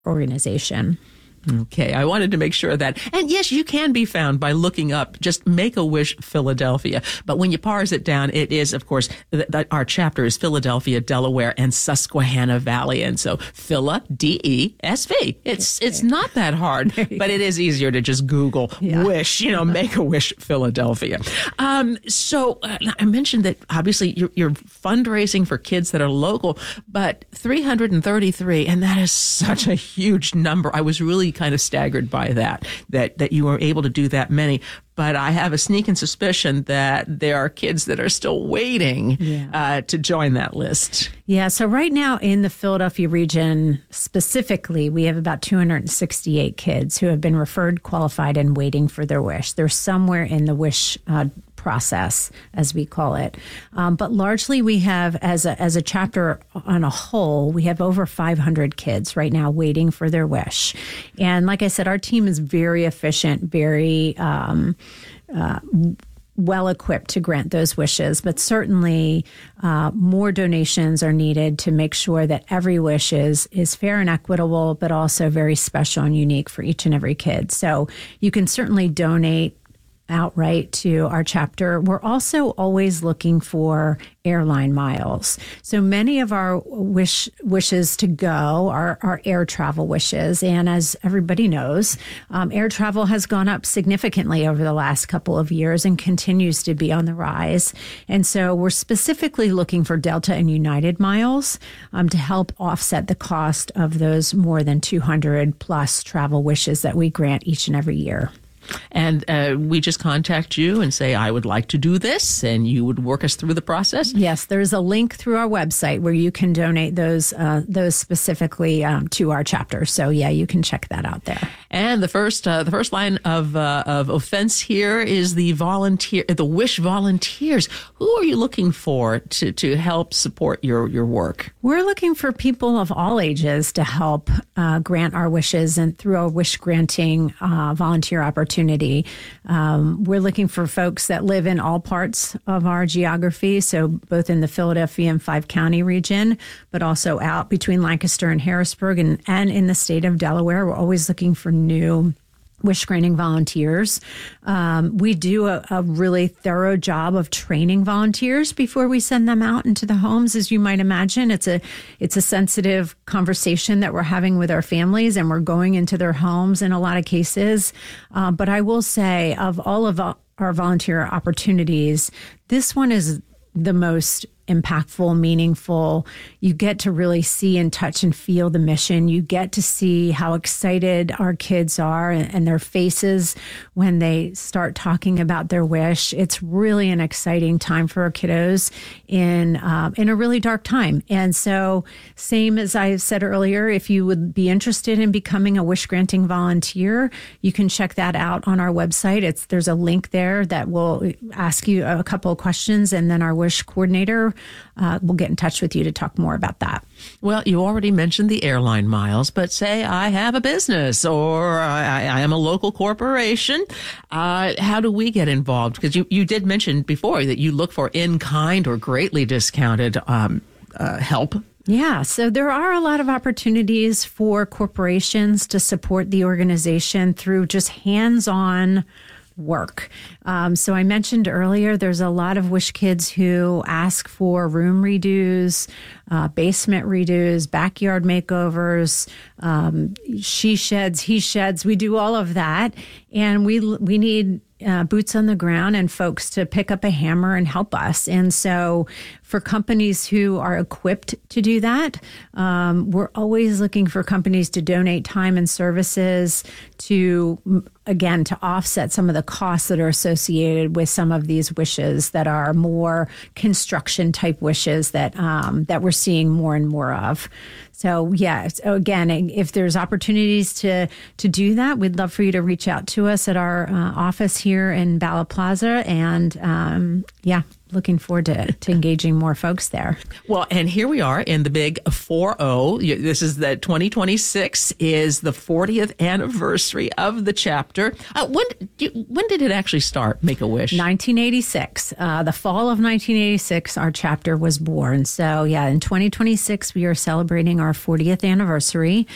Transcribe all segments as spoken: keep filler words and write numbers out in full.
organization. Okay, I wanted to make sure of that. And yes, you can be found by looking up just Make-A-Wish Philadelphia. But when you parse it down, it is, of course, th- th- our chapter is Philadelphia, Delaware, and Susquehanna Valley. And so Phila, D E S V. It's it's not that hard, but it is easier to just Google yeah. wish, you know, Make-A-Wish Philadelphia. Um, so uh, I mentioned that obviously you're, you're fundraising for kids that are local, but three hundred thirty-three, and that is such a huge number. I was really kind of staggered by that, that, that you were able to do that many. But I have a sneaking suspicion that there are kids that are still waiting yeah. uh, to join that list. Yeah, so right now in the Philadelphia region specifically, we have about two hundred sixty-eight kids who have been referred, qualified, and waiting for their wish. They're somewhere in the wish uh, process, as we call it. Um, but largely we have, as a, as a chapter on a whole, we have over five hundred kids right now waiting for their wish. And like I said, our team is very efficient, very um, uh, well equipped to grant those wishes, but certainly uh, more donations are needed to make sure that every wish is, is fair and equitable, but also very special and unique for each and every kid. So you can certainly donate outright to our chapter. We're also always looking for airline miles. So many of our wish wishes to go are, are air travel wishes. And as everybody knows, um, air travel has gone up significantly over the last couple of years and continues to be on the rise. And so we're specifically looking for Delta and United miles um, to help offset the cost of those more than two hundred plus travel wishes that we grant each and every year. And uh, we just contact you and say, I would like to do this, and you would work us through the process? Yes, there's a link through our website where you can donate those uh, those specifically um, to our chapter. So, yeah, you can check that out there. And the first uh, the first line of uh, of offense here is the volunteer, the Wish volunteers. Who are you looking for to, to help support your, your work? We're looking for people of all ages to help uh, grant our wishes and through our wish granting uh, volunteer opportunity. Um, we're looking for folks that live in all parts of our geography, so both in the Philadelphia and five county region, but also out between Lancaster and Harrisburg and, and in the state of Delaware. We're always looking for new wish granting volunteers. Um, we do a, a really thorough job of training volunteers before we send them out into the homes. As you might imagine, it's a it's a sensitive conversation that we're having with our families, and we're going into their homes in a lot of cases. Uh, but I will say, of all of our volunteer opportunities, this one is the most impactful, meaningful. You get to really see and touch and feel the mission. You get to see how excited our kids are and, and their faces when they start talking about their wish. It's really an exciting time for our kiddos in um, in a really dark time. And so, same as I said earlier, if you would be interested in becoming a wish granting volunteer, you can check that out on our website. It's there's a link there that will ask you a couple of questions, and then our wish coordinator Uh, we'll get in touch with you to talk more about that. Well, you already mentioned the airline miles, but say I have a business or I, I am a local corporation. Uh, how do we get involved? Because you, you did mention before that you look for in-kind or greatly discounted um, uh, help. Yeah, so there are a lot of opportunities for corporations to support the organization through just hands-on work. Um, so I mentioned earlier, there's a lot of Wish kids who ask for room redos, uh, basement redos, backyard makeovers, um, she sheds, he sheds. We do all of that. And we we need uh, boots on the ground and folks to pick up a hammer and help us. And so for companies who are equipped to do that, um, we're always looking for companies to donate time and services to, again, to offset some of the costs that are associated with some of these wishes that are more construction type wishes that um, that we're seeing more and more of. So, yeah, so again, if there's opportunities to to do that, we'd love for you to reach out to us at our uh, office here in Bala Plaza. And, um, yeah, looking forward to, to engaging more folks there. Well, and here we are in the big four oh. This is the twenty twenty-six is the fortieth anniversary of the chapter. Uh, when when did it actually start, Make-A-Wish? nineteen eighty-six. Uh, the fall of nineteen eighty-six, our chapter was born. So, yeah, in twenty twenty-six, we are celebrating our fortieth anniversary.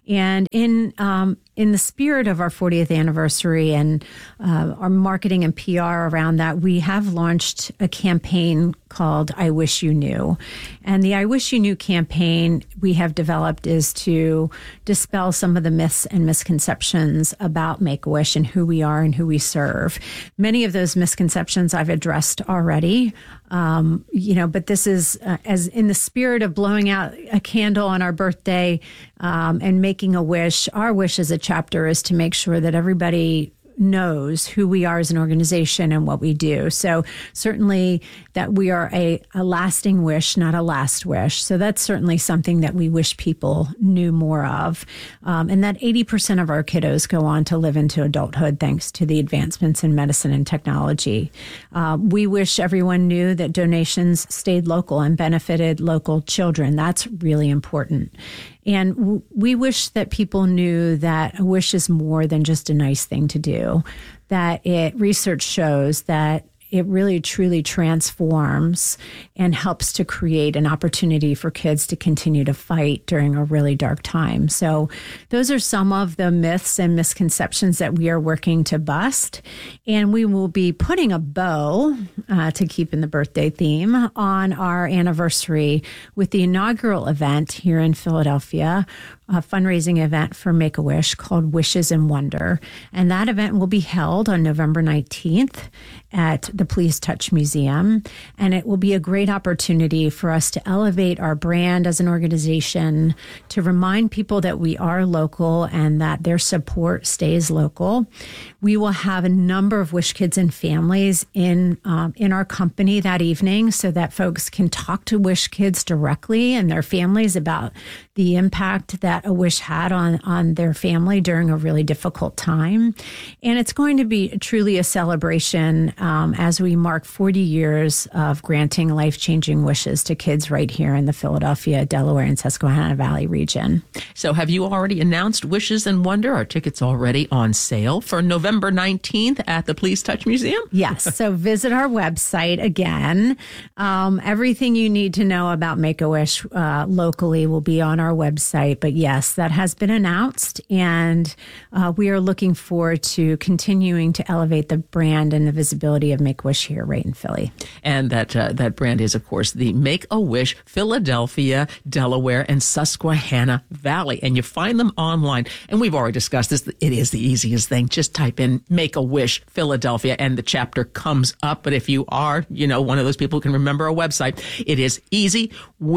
And in um, in the spirit of our fortieth anniversary and uh, our marketing and P R around that, we have launched a campaign called I Wish You Knew. And the I Wish You Knew campaign we have developed is to dispel some of the myths and misconceptions about Make-A-Wish and who we are and who we serve. Many of those misconceptions I've addressed already. Um, you know, but this is uh, as in the spirit of blowing out a candle on our birthday um, and making a wish. Our wish as a chapter is to make sure that everybody knows who we are as an organization and what we do. So certainly that we are a, a lasting wish, not a last wish. So that's certainly something that we wish people knew more of. Um, and that eighty percent of our kiddos go on to live into adulthood thanks to the advancements in medicine and technology. Uh, we wish everyone knew that donations stayed local and benefited local children. That's really important. And w- we wish that people knew that a wish is more than just a nice thing to do, that it research shows that it really truly transforms and helps to create an opportunity for kids to continue to fight during a really dark time. So those are some of the myths and misconceptions that we are working to bust. And we will be putting a bow, uh, to keep in the birthday theme, on our anniversary with the inaugural event here in Philadelphia, a fundraising event for Make-A-Wish called Wishes and Wonder. And that event will be held on November nineteenth at the Please Touch Museum. And it will be a great opportunity for us to elevate our brand as an organization, to remind people that we are local and that their support stays local. We will have a number of Wish kids and families in um, in our company that evening so that folks can talk to Wish kids directly and their families about the impact that a Wish had on, on their family during a really difficult time. And it's going to be truly a celebration um, as we mark forty years of granting life-changing wishes to kids right here in the Philadelphia, Delaware, and Susquehanna Valley region. So have you already announced Wishes and Wonder? Are tickets already on sale for November nineteenth at the Please Touch Museum? Yes. So visit our website again. Um, everything you need to know about Make-A-Wish uh, locally will be on our website. But yes, that has been announced. And uh, we are looking forward to continuing to elevate the brand and the visibility of Make-A-Wish here right in Philly. And that uh, that brand is, of course, the Make-A-Wish Philadelphia, Delaware, and Susquehanna Valley. And you find them online. And we've already discussed this. It is the easiest thing. Just type in Make-A-Wish Philadelphia and the chapter comes up. But if you are, you know, one of those people who can remember a website, it is easy.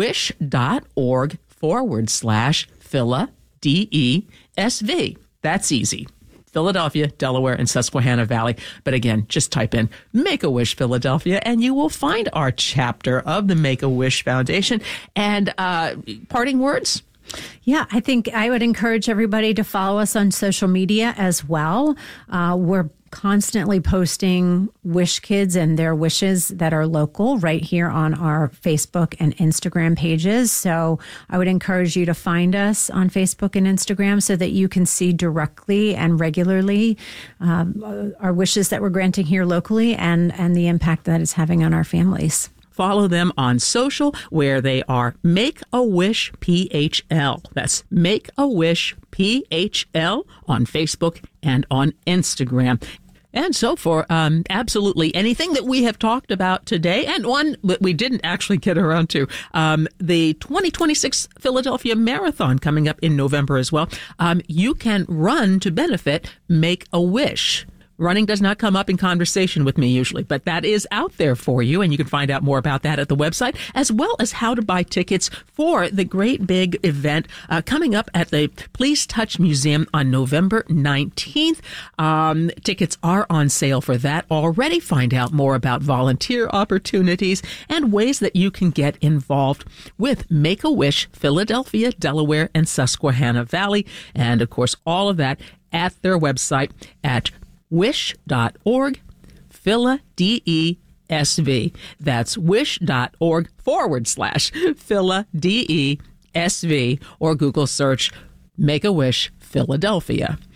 wish.org forward slash Phila, D E S V. That's easy. Philadelphia, Delaware, and Susquehanna Valley. But again, just type in Make-A-Wish Philadelphia and you will find our chapter of the Make-A-Wish Foundation. And uh, parting words? Yeah, I think I would encourage everybody to follow us on social media as well. Uh, we're constantly posting Wish kids and their wishes that are local right here on our Facebook and Instagram pages. So I would encourage you to find us on Facebook and Instagram so that you can see directly and regularly um, our wishes that we're granting here locally and, and the impact that it's having on our families. Follow them on social where they are Make-A-Wish P H L. That's Make-A-Wish P H L on Facebook and on Instagram. And so for um, absolutely anything that we have talked about today, and one that we didn't actually get around to, um, the twenty twenty-six Philadelphia Marathon coming up in November as well, um, you can run to benefit Make-A-Wish. Running does not come up in conversation with me usually, but that is out there for you, and you can find out more about that at the website, as well as how to buy tickets for the great big event uh, coming up at the Please Touch Museum on November nineteenth. Um, tickets are on sale for that already. Find out more about volunteer opportunities and ways that you can get involved with Make-A-Wish Philadelphia, Delaware, and Susquehanna Valley. And, of course, all of that at their website at wish.org, Phila, D E S V. That's wish.org forward slash Phila, D E S V, or Google search Make-A-Wish Philadelphia.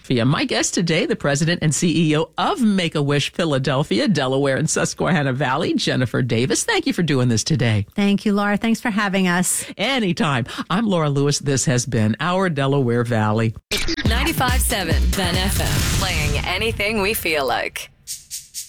My guest today, the president and C E O of Make-A-Wish Philadelphia, Delaware, and Susquehanna Valley, Jennifer Davis. Thank you for doing this today. Thank you, Laura. Thanks for having us. Anytime. I'm Laura Lewis. This has been our Delaware Valley. ninety-five point seven Ben F M, playing anything we feel like.